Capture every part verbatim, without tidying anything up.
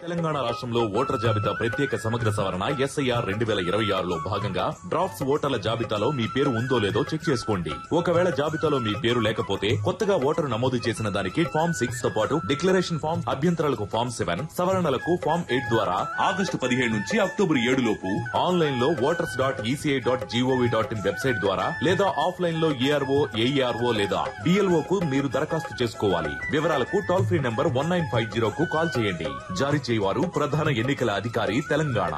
తెలంగాణ రాష్ట్రంలో ఓటర్ జాబితా ప్రత్యేక సమగ్ర సవరణ ఎస్ఐఆర్ రెండు వేల ఇరవై ఆరులో భాగంగా డ్రాఫ్ట్స్ ఓటర్ల జాబితాలో మీ పేరు ఉందో లేదో చెక్ చేసుకోండి. ఒకవేళ జాబితాలో మీ పేరు లేకపోతే కొత్తగా ఓటరు నమోదు చేసిన దానికి ఫామ్ సిక్స్ తో పాటు డిక్లరేషన్ ఫామ్, అభ్యంతరాలకు ఫామ్ సెవెన్, సవరణలకు ఫామ్ ఎయిట్ ద్వారా ఆగస్టు పదిహేడు నుంచి అక్టోబర్ ఏడు లోపు ఆన్లైన్ లో voters dot ECI dot GOV dot in website ద్వారా లేదా ఆఫ్లైన్ లో ఏఆర్ఓ, ఏఈఆర్ఓ లేదా డిఎల్ఓ కు మీరు దరఖాస్తు చేసుకోవాలి. వివరాలకు toll free number one nine five zero కు కాల్ చేయండి. జారీ వారు ప్రధాన ఎన్నికల అధికారి Telangana.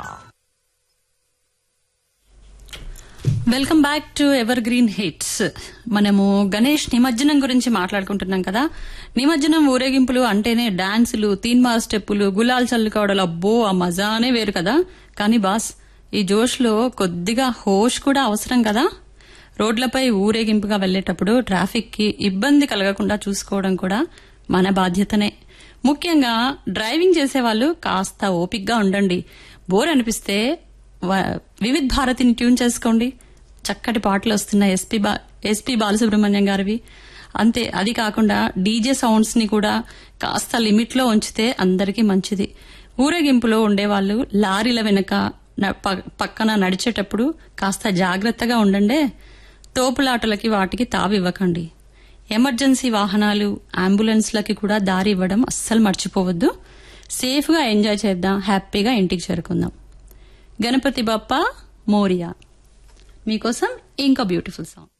Welcome back to ever green hits. మనము గణేష్ నిమజ్జనం గురించి మాట్లాడుకుంటున్నాం కదా. నిమజ్జనం ఊరేగింపులు అంటేనే డాన్సులు, తీన్మార్ స్టెప్పులు, గులాల్ చల్లుకోవడాలు, అబ్బో ఆ మజానే వేరు కదా. కానీ బాస్, ఈ జోష్ లో కొద్దిగా హోష్ కూడా అవసరం కదా. రోడ్లపై ఊరేగింపుగా వెళ్లేటప్పుడు ట్రాఫిక్ కి ఇబ్బంది కలగకుండా చూసుకోవడం కూడా మన బాధ్యతనే. ముఖ్యంగా డ్రైవింగ్ చేసేవాళ్లు కాస్త ఓపిగ్గా ఉండండి. బోర్ అనిపిస్తే వివిధ్ భారతిని ట్యూన్ చేసుకోండి. చక్కటి పాటలు వస్తున్నాయి ఎస్పీ బా ఎస్పీ బాలసుబ్రహ్మణ్యం గారివి. అంతే, అది కాకుండా డీజే సౌండ్స్ ని కూడా కాస్త లిమిట్ లో ఉంచితే అందరికీ మంచిది. ఊరేగింపులో ఉండేవాళ్లు లారీల వెనుక పక్కన నడిచేటప్పుడు కాస్త జాగ్రత్తగా ఉండండి. తోపులాటలకి వాటికి తావివ్వకండి. ఎమర్జెన్సీ వాహనాలు, అంబులెన్స్లకి కూడా దారి ఇవ్వడం అస్సలు మర్చిపోవద్దు. సేఫ్ గా ఎంజాయ్ చేద్దాం, హ్యాపీగా ఇంటికి చేరుకుందాం. గణపతి బప్పా మోరియా మీకోసం ఇంకో బ్యూటిఫుల్ సాంగ్.